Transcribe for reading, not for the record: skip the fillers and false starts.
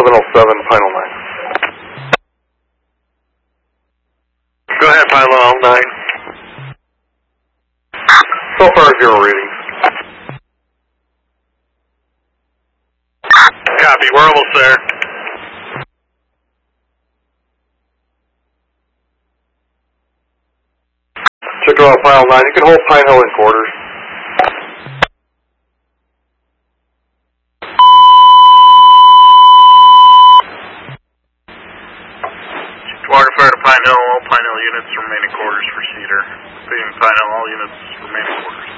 707, Final 9. Go ahead, Pilot 9. So far, 0 readings. Copy, we're almost there. Check out Final 9, you can hold Pine Hill in quarters. Waterfire to Pine Hill, all Pine Hill units remain in quarters for Cedar. Leaving Pine Hill, all units remain in quarters.